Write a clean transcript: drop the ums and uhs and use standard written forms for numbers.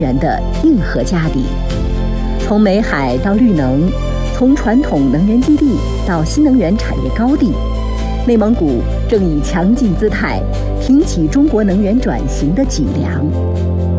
源的硬核家底。从煤海到绿能，从传统能源基地到新能源产业高地，内蒙古正以强劲姿态挺起中国能源转型的脊梁。